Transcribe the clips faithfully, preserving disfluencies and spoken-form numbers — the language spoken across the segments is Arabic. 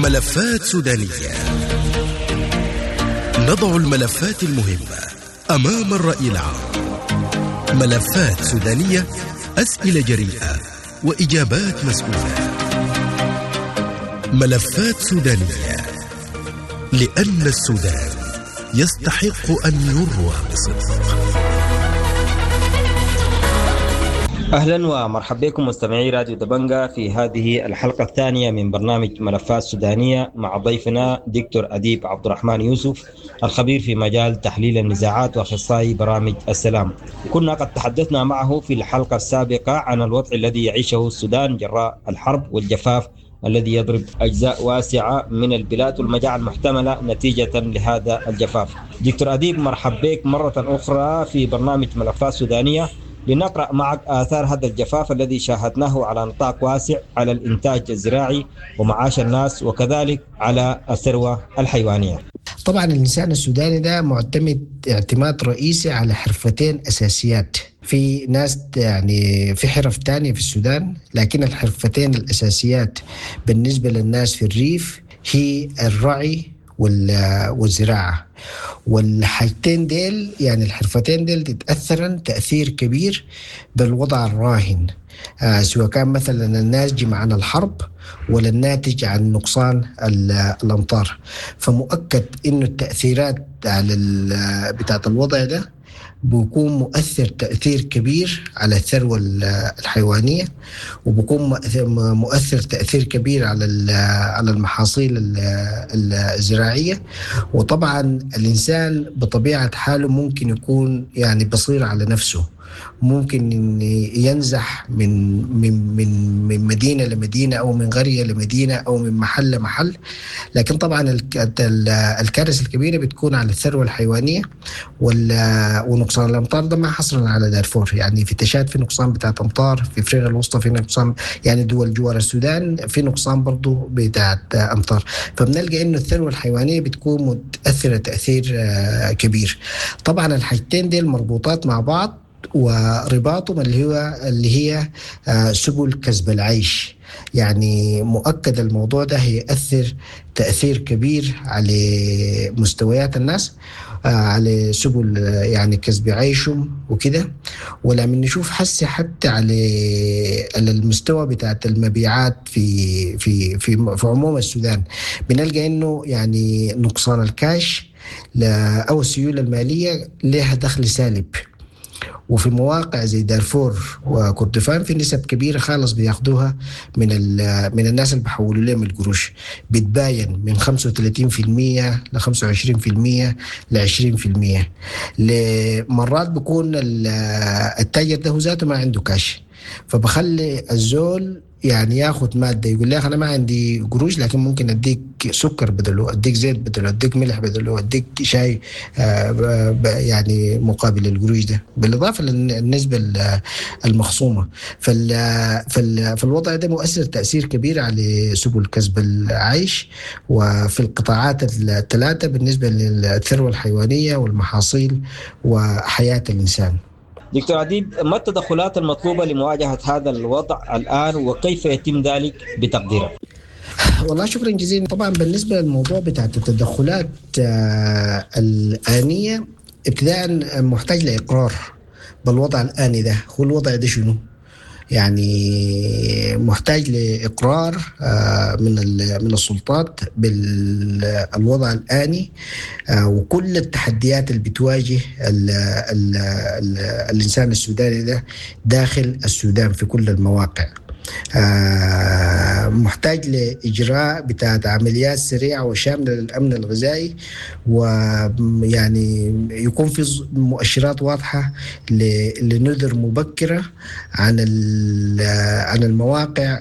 ملفات سودانية. نضع الملفات المهمة أمام الرأي العام. ملفات سودانية، أسئلة جريئة وإجابات مسؤولة. ملفات سودانية، لأن السودان يستحق أن يروى بصدق. أهلا ومرحبا بكم مستمعي راديو دبنجة في هذه الحلقة الثانية من برنامج ملفات سودانية مع ضيفنا دكتور أديب عبد الرحمن يوسف، الخبير في مجال تحليل النزاعات وأخصائي برامج السلام. كنا قد تحدثنا معه في الحلقة السابقة عن الوضع الذي يعيشه السودان جراء الحرب والجفاف الذي يضرب أجزاء واسعة من البلاد والمجاعة المحتملة نتيجة لهذا الجفاف. دكتور أديب، مرحبا بك مرة أخرى في برنامج ملفات سودانية لنقرأ معك آثار هذا الجفاف الذي شاهدناه على نطاق واسع على الإنتاج الزراعي ومعاش الناس وكذلك على الثروة الحيوانية. طبعا الإنسان السوداني ده معتمد اعتماد رئيسي على حرفتين أساسيات. في ناس يعني في حرف تانية في السودان، لكن الحرفتين الأساسيات بالنسبة للناس في الريف هي الرعي والزراعة. والحاجتين ديل يعني الحرفتين ديل تتأثرن تأثير كبير بالوضع الراهن، آه سواء كان مثلا الناتج عن الحرب ولا الناتج عن نقصان الأمطار. فمؤكد إنه التأثيرات على بتاعت الوضع ده بيكون مؤثر تأثير كبير على الثروة الحيوانية، وبيكون مؤثر تأثير كبير على على المحاصيل الزراعية. وطبعا الإنسان بطبيعة حاله ممكن يكون يعني بصير على نفسه، ممكن ينزح من من من من مدينة لمدينة أو من قرية لمدينة أو من محل لمحل. لكن طبعا الكارثة الكبيرة بتكون على الثروة الحيوانية ونقصان الأمطار. ده ما حصرا على دارفور، يعني في تشاد في نقصان بتاعت أمطار، في أفريقيا الوسطى في نقصان، يعني دول جوار السودان في نقصان برضو بتاعت أمطار. فبنلقى إنه الثروة الحيوانية بتكون متأثرة تأثير كبير. طبعا الحاجتين دي المربوطات مع بعض ورباطهم اللي هو اللي هي سبل كسب العيش. يعني مؤكد الموضوع ده هيأثر تأثير كبير على مستويات الناس، على سبل يعني كسب عيشهم وكده. ولما نشوف حسي حتى على على المستوى بتاعت المبيعات في في في في عموم السودان، بنلقى انه يعني نقصان الكاش او السيولة المالية لها دخل سالب. وفي مواقع زي دارفور وكردفان في نسب كبيرة خالص بياخدوها من من الناس اللي بيحولوا لهم القروش، بتباين من خمسة وثلاثين بالمئة ل خمسة وعشرين بالمئة ل عشرين بالمئة. مرات بيكون التاجر ده ذاته ما عنده كاش، فبخلي الزول يعني ياخد مادة يقول لي أنا ما عندي قروش لكن ممكن أديك سكر بدله، أديك زيت بدله، أديك ملح بدله، أديك شاي آه يعني مقابل القروش ده، بالإضافة للنسبة المخصومة. فالوضع ده مؤثر تأثير كبير على سبل كسب العيش وفي القطاعات الثلاثة بالنسبة للثروة الحيوانية والمحاصيل وحياة الإنسان. دكتور أديب، ما التدخلات المطلوبة لمواجهة هذا الوضع الآن وكيف يتم ذلك بتقديرك؟ والله شكرا جزيلا. طبعا بالنسبة للموضوع بتاع التدخلات الآنية، ابتداء محتاج لإقرار بالوضع الآني ده. هو الوضع ده شنو؟ يعني محتاج لإقرار من من السلطات بالوضع الآني وكل التحديات اللي بتواجه ال ال ال الإنسان السوداني ده داخل السودان في كل المواقع. آه محتاج لإجراء بتاعت عمليات سريعة وشاملة للأمن الغذائي، ويعني يكون في مؤشرات واضحة لنذر مبكرة عن عن المواقع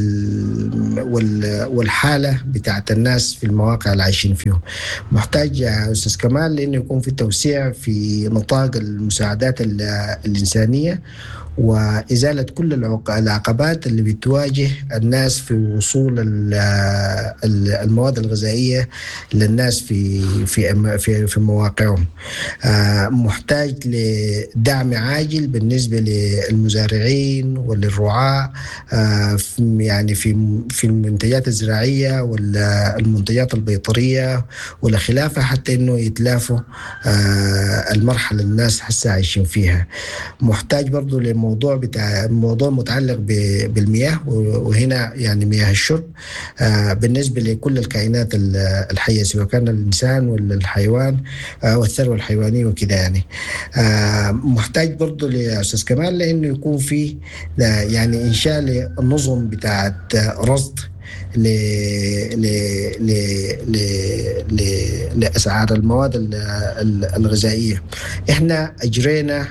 والحالة بتاعت الناس في المواقع اللي عايشين فيهم. محتاج يا أستاذ كمال لأنه يكون في توسيع في نطاق المساعدات الإنسانية وإزالة كل العقبات اللي بتواجه الناس في وصول المواد الغذائية للناس في في في في مواقعهم. محتاج لدعم عاجل بالنسبة للمزارعين وللرعاة، يعني في في المنتجات الزراعية والمنتجات البيطرية والخلافة، حتى إنه يتلافوا المرحلة الناس هسه عايشين فيها. محتاج برضو لموضوع بتاع موضوع متعلق بالمياه، وهنا يعني مياه الشرب بالنسبة لكل الكائنات الحية سواء كان الإنسان ولا الحيوان والثروة الحيوانية وكذا. يعني محتاج برضو يا أستاذ كمال لأنه يكون في يعني إنشاء للنظم بتاعت رصد ل ل ل ل لأسعار المواد الغذائية. احنا أجرينا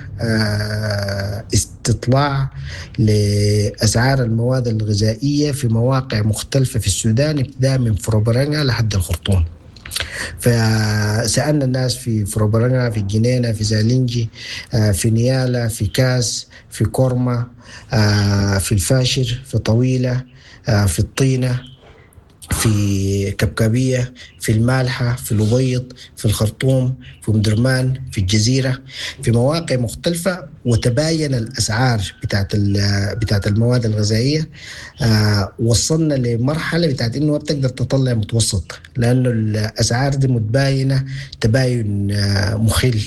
استطلاع لأسعار المواد الغذائية في مواقع مختلفة في السودان ابتداء من فروبرنجا لحد الخرطوم. فسألنا الناس في فروبرنجا، في الجنينة، في زالنجي، في نيالا، في كاس، في كورما، في الفاشر، في طويلة، في الطينة، في كبكبية، في المالحة، في الأبيض، في الخرطوم، في مدرمان، في الجزيرة، في مواقع مختلفة، وتباين الأسعار بتاعت بتاعت المواد الغذائية. آه وصلنا لمرحلة بتاعت إنه بتقدر تطلع متوسط، لأنه الأسعار دي متباينة تباين آه مخل.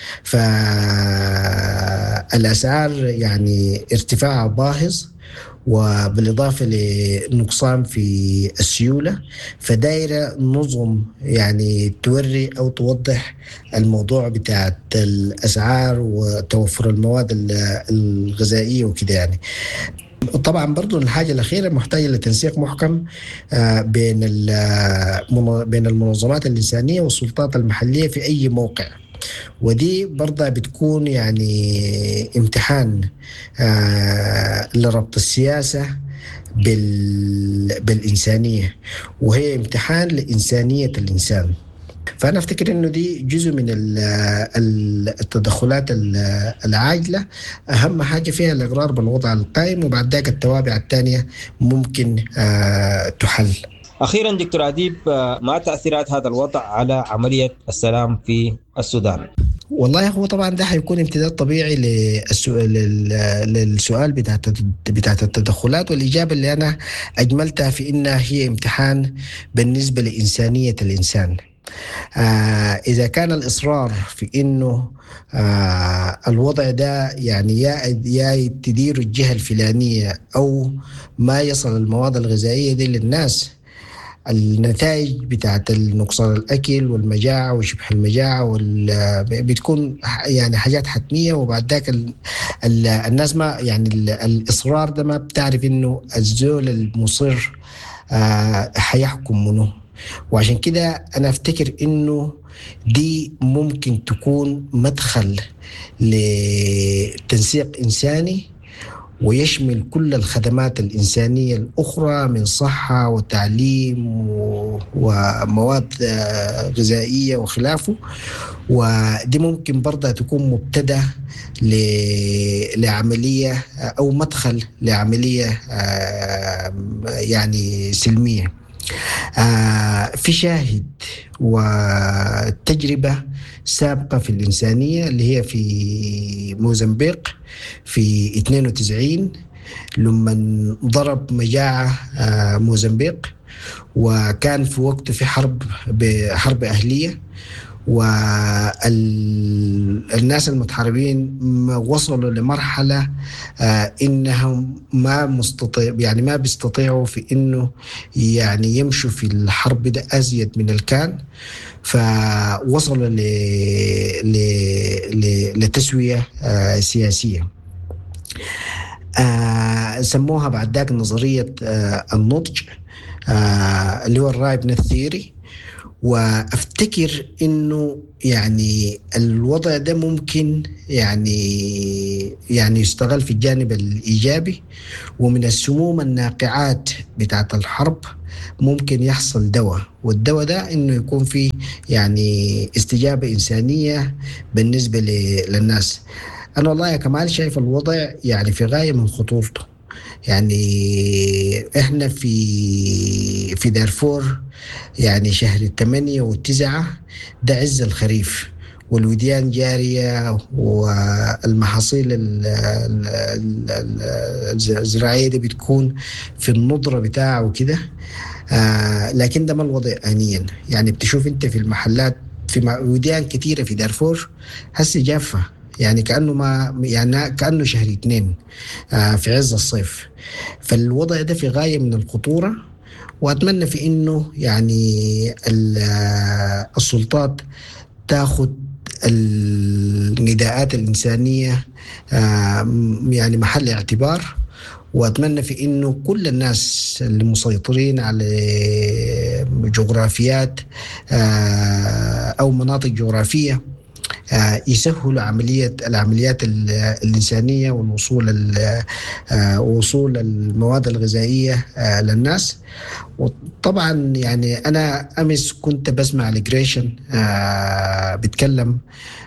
فالأسعار يعني ارتفاع باهظ، وبالإضافة لنقصان في السيولة، فدايرة نظم يعني توري أو توضح الموضوع بتاع الأسعار وتوفر المواد الغذائية وكده. يعني طبعا برضو الحاجة الأخيرة محتاجة لتنسيق محكم بين بين المنظمات الإنسانية والسلطات المحلية في أي موقع، ودي برضه بتكون يعني امتحان آه لربط السياسة بال بالإنسانية، وهي امتحان لإنسانية الإنسان. فأنا أفتكر إنه دي جزء من التدخلات العاجلة. أهم حاجة فيها الإقرار بالوضع القائم، وبعد ذلك التوابع الثانية ممكن آه تحل. أخيرا دكتور أديب، ما تأثيرات هذا الوضع على عملية السلام في السودان؟ والله هو طبعا ده هيكون امتداد طبيعي للسؤال للسؤال بتاعت بتاعت التدخلات، والإجابة اللي أنا أجملتها في إنها هي امتحان بالنسبة لإنسانية الإنسان. آه إذا كان الإصرار في إنه آه الوضع ده يعني يا يا تدير الجهة الفلانية أو ما يصل المواد الغذائية دي للناس، النتائج بتاعت النقصان الأكل والمجاعة وشبه المجاعة بتكون يعني حاجات حتمية. وبعد ذاك الناس ما يعني الإصرار ده ما بتعرف إنه الزول المصر آه حيحكم منه. وعشان كده أنا أفتكر إنه دي ممكن تكون مدخل لتنسيق إنساني ويشمل كل الخدمات الإنسانية الأخرى من صحة وتعليم ومواد غذائية وخلافه. ودي ممكن برضه تكون مبتدأ لعملية أو مدخل لعملية يعني سلمية. في شاهد وتجربة سابقة في الإنسانية اللي هي في موزمبيق في اثنين وتسعين لما ضرب مجاعة موزمبيق، وكان في وقته في حرب بحرب أهلية، والناس المتحاربين وصلوا لمرحلة آه إنهم ما مستطيع يعني ما بيستطيعوا في إنه يعني يمشوا في الحرب ده أزيد من الكان، فوصلوا ل... ل... ل... لتسوية آه سياسية. آه سموها بعد ذاك نظرية آه النضج آه اللي هو الرايبنث ثيوري. وافتكر انه يعني الوضع ده ممكن يعني يعني يستغل في الجانب الايجابي، ومن السموم الناقعات بتاعت الحرب ممكن يحصل دواء، والدواء ده انه يكون فيه يعني استجابة انسانية بالنسبة للناس. أنا والله يا كمال شايف الوضع يعني في غاية من خطورته. يعني إحنا في في دارفور، يعني شهر الثمانية والتسعة ده عز الخريف، والوديان جارية، والمحاصيل ال- ال- ال- ال- الزراعية دي بتكون في النضرة بتاعه وكده. آه لكن ده ما الوضع آنيا. يعني بتشوف انت في المحلات في م- وديان كثيرة في دارفور هسه جافة، يعني كأنه ما يعني كأنه شهر اتنين آه في عز الصيف. فالوضع ده في غاية من الخطورة، وأتمنى في إنه يعني ال- آه، السلطات تاخذ النداءات الإنسانية آه، يعني محل اعتبار. وأتمنى في إنه كل الناس اللي مسيطرين على جغرافيات آه، أو مناطق جغرافية آه، يسهلوا عملية العمليات ال- الإنسانية والوصول ال- آه، وصول المواد الغذائية آه، للناس. وطبعا يعني أنا أمس كنت بسمع لجريشن بيتكلم،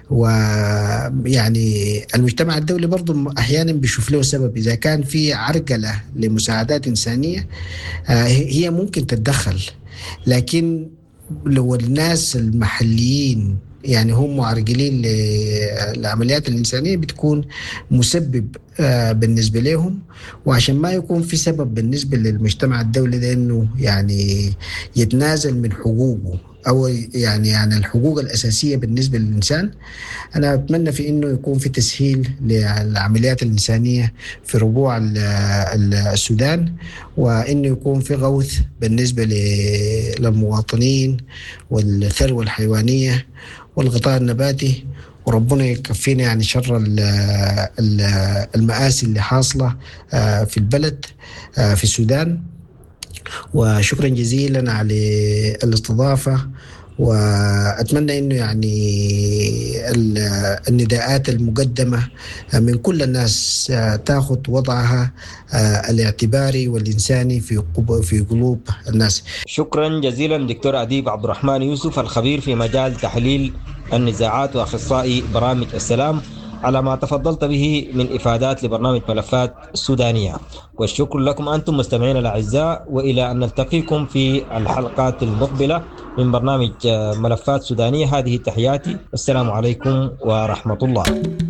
ويعني المجتمع الدولي برضو أحيانا بيشوف له سبب إذا كان في عرقلة لمساعدات إنسانية آه، هي ممكن تتدخل. لكن لو الناس المحليين يعني هم معرقلين للعمليات الإنسانية بتكون مسبب آه، بالنسبة لهم. وعشان ما يكون في سبب بالنسبة للمجتمع الدولي ده إنه يعني يتنازل من حقوقه أو يعني يعني الحقوق الأساسية بالنسبة للإنسان، أنا أتمنى في إنه يكون في تسهيل للعمليات الإنسانية في ربوع ال- ال- السودان، وإنه يكون في غوث بالنسبة ل- للمواطنين والثروة الحيوانية والغطاء النباتي. وربنا يكفينا يعني شر ال- ال- المآسي اللي حاصلة آه، في البلد آه، في السودان. وشكرا جزيلا على الاستضافة، وأتمنى أنه يعني ال- النداءات المقدمة من كل الناس تأخذ وضعها الاعتباري والإنساني في قب- في قلوب الناس. شكرا جزيلا دكتور أديب عبد الرحمن يوسف، الخبير في مجال تحليل النزاعات وأخصائي برامج السلام، على ما تفضلت به من إفادات لبرنامج ملفات سودانية. والشكر لكم أنتم مستمعين الأعزاء، وإلى أن نلتقيكم في الحلقات المقبلة من برنامج ملفات سودانية. هذه تحياتي، السلام عليكم ورحمة الله.